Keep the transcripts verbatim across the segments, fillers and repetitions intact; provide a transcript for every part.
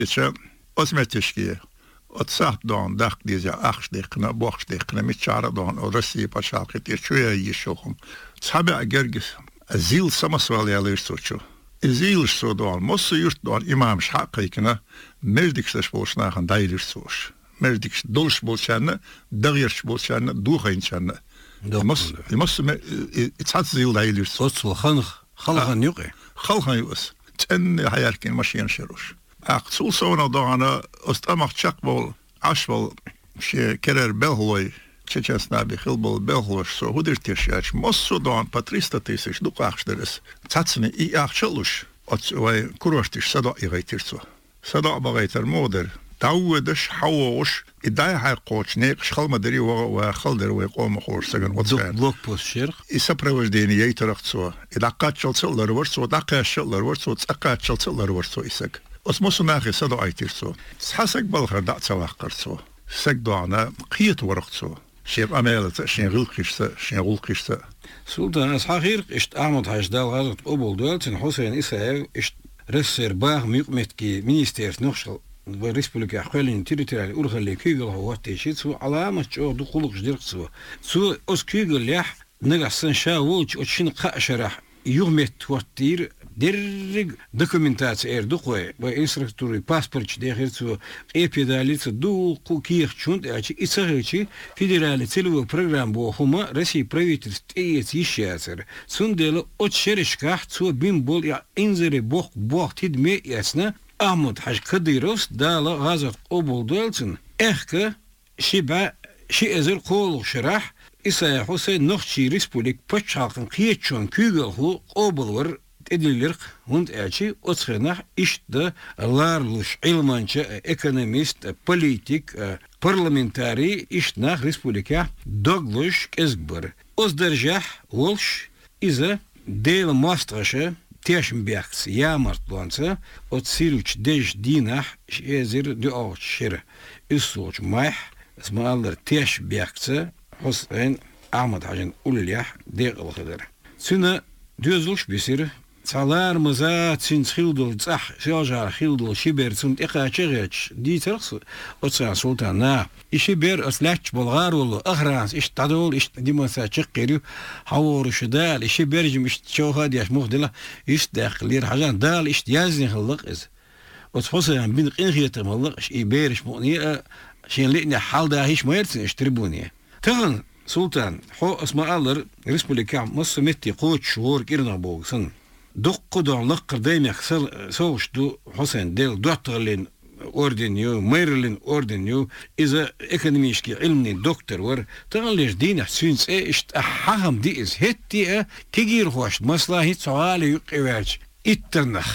إيش أسمتشكي أتصاحب دون داخل ديزا أخش ديقنا بوخش ديقنا متشارة دون ورسي باشال كتير شوية يشوخم صحابي أجرجس أزيل سمسوال يالير سوتشو أزيل سو دون مصر يرت دون إمام شحقي كنا مردكش تشبوش ناخن دايلر سوش مردكش دولش بولشان دغيرش بولشان دوغين شان مصر مصر اتحط زيل دايلر سوش خلخ خلخن يقي خلخن يقص تن حياركين ماشيين شروش أقصول سونا دعنا استمع شقبل عشبل شيء كرر بهوي تشجسنا بخلبل بهوي سو هدر تشيش مصر دعان باتريستا تيسش دوق أخشدرس تاتسني إي أخشلوش أتوي كروشتش صدا إغيترسو صدا بغيتر مودر تعودش حووش إدعي حيقوش نيقش خل مدري وخلدر ويقوم خور سجن واتسان بلوك بوست شيرخ إسابروش ديني يترقصو إذا قاتشل تلر ورسو دقاشل ورسو تقاتشل تلر ورسو إسك أسموسو ناخي صدو أيتيرسو سحسك بلخر دعت سواقرسو سك دعنا قيت ورقسو شيب أمالة شين غلقشتا شين غلقشتا سلطان أصحاخير إشت أعمد حاج دال غازت أبول دولتين حسين إساير إشت رسر باغ ميقمتكي مينيستير نوشل بريسبوليكا خلين تيريتوريال أورغلي كيغل هو تيشيتسو علامة جو دخولك جديرقسو سو أس كيغل يح نغسن شاووش أتشين قاشرح يغمت واتير درج دокументация эр духой ба инструктуры паспорт дехерцу эпидалиц ду куких чунд ачи исагычи федеральный целевой программ бо хума России правительство эц ищацер сундело от шеришках цу бимбол я инзере бог бог тидме ясна Ахмад Хаж Кадыровс дала газат обулдалцин эхка шиба шиэзер қол шарах Исая Хусейн нохчи республик пачалкын киечон күгел ху обулвар edilirk hund elçi otsxenah işte larluş ilmança ekonomist politik parlamentari işnah respublika dogluş kezbir ozdержах волш иза дел мастраша тешмбекс ямарт бланца от сируч деш динах езер дёшер исоч мах смаллер тешбекса Хусейн Ахмад Хажин уллях дегл хадер сына дözлуш бисир Salar mıza çin xildul tsah şajar xildul şiber sunt iqaçıç diterx otsa sultana işiber aslaç bulgar ol ahrans iş tadol iş dimasa çıqiri havoruşdal işiberjim iş çoğad yaş muhdila iş daxlir hajan dal iş yazın xılıq iz otfosan bin qinxiyetim xılıq iş iberiş mu'niya şenliğine halda hiç mayersin iş tribuniye tığın sultan ho asma alır respublika musmetti qoç şuur kirna boğsun Dokkudan lakkar daymak soğuştu Hüseyin del doktorlin ordeniyor, Maryland ordeniyor, iza ekonomişki ilmni doktor var. Tağalış dinah süns e işte haham diiz. Hetti e kegir hoş maslahi suali yuqiverç. İtternah.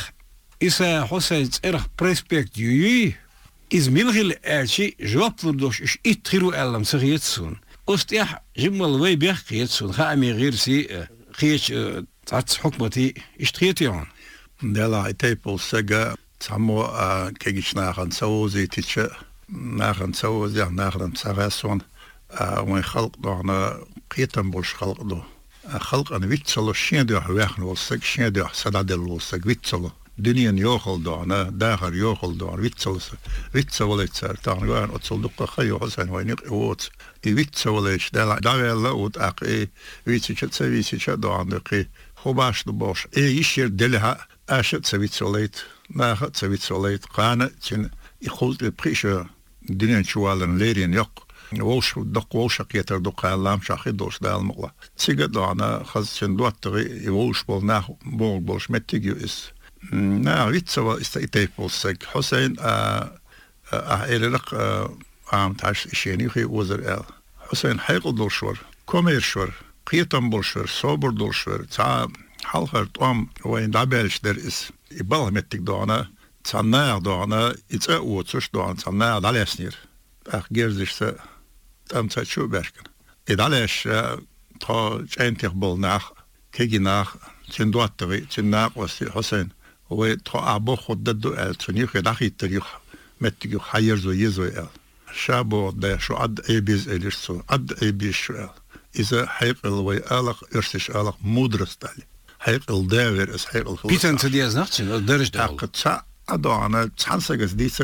İsa Hüseyin erah prospekt yuyi. İz milgil erçi jobvurdoş iş ittiru ellam sıgıyetsun. Ostiyah jimmal vay biyaqiyetsun. Haami girsi qiyç Tats حكمتي اشتريتيون دلا تيبل سجا تسمو كيجش ناخن سوزي تيتش ناخن سوزي ناخن سغاسون وين خلق دعنا قيتم بولش خلق دو خلق أنا ويتسلو شين دو حواخن والسج شين دو سدادل والسج ويتسلو دنيا يوخل دعنا داخل يوخل دعنا ويتسلو ويتسلو ليتسر تان وين أتصل دقة خيو حسن وين يقوت ويتسلو ليش دلا دعلا ود أقي ويتسش تسويتش دعنا قي خوباش دبوش اي يشير دلها اشت سويت سوليت ناخت سويت سوليت قانا تن يخوز البريشة دنيا شوالن ليرين يق ووش دق ووش قيتر دق علام شاخي دوش دال مغلا تيجا دعنا خز تن دواتري يوش بول ناخ بول بولش متيجيو اس نا ويتسوا استيتيف بولسك حسين اه اهيرلق عام تعش اشيني خي وزر ال حسين حيقل دوشور كوميرشور قيتم بولشور صوبر دولشور تا حلقر توم وين دابلش در اس يبال متك دعنا تناع دعنا يتأو تش دعنا تناع دالسنير اخ جيرزش تام تشو بركن ادالش تا جنتيخ بول ناخ كيجي ناخ تندواتري تناق وسي حسين هو تا ابو خود ددو ال تنيخ داخي تريخ متك خيرزو يزو ال شابو ده شو عد اي بيز اليسو عد اي بيز شو ال إذا حيق الوي آلق إرسش آلق مدرس تالي حيق الداور إس حيق الخلق بيتن تدياز نختشن الدرج داول أقد سا أدوانا تحنسك ديسة